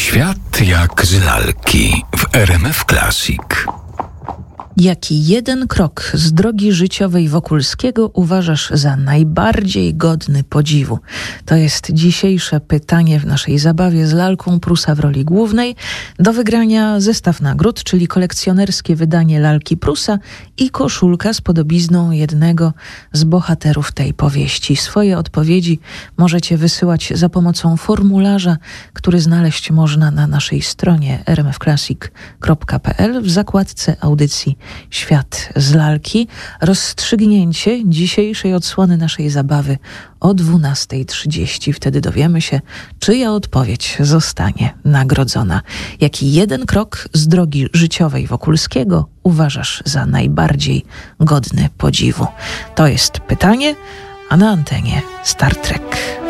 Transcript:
Świat jak z lalki w RMF Classic. Jaki jeden krok z drogi życiowej Wokulskiego uważasz za najbardziej godny podziwu? To jest dzisiejsze pytanie w naszej zabawie z lalką Prusa w roli głównej. Do wygrania zestaw nagród, czyli kolekcjonerskie wydanie lalki Prusa i koszulka z podobizną jednego z bohaterów tej powieści. Swoje odpowiedzi możecie wysyłać za pomocą formularza, który znaleźć można na naszej stronie rmfclassic.pl w zakładce audycji Świat z lalki. Rozstrzygnięcie dzisiejszej odsłony naszej zabawy o 12:30. Wtedy dowiemy się, czyja odpowiedź zostanie nagrodzona. Jaki jeden krok z drogi życiowej Wokulskiego uważasz za najbardziej godny podziwu? To jest pytanie, a na antenie Star Trek.